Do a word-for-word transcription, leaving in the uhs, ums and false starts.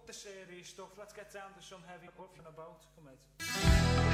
the series stuff. Let's get down to some heavy stuff and about. Come on.